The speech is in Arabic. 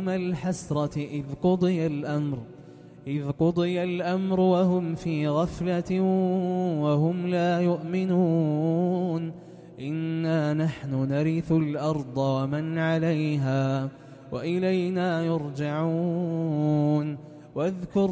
يوم الحسرة إذ قضي الأمر وهم في غفلة وهم لا يؤمنون إنا نحن نرث الأرض ومن عليها وإلينا يرجعون واذكر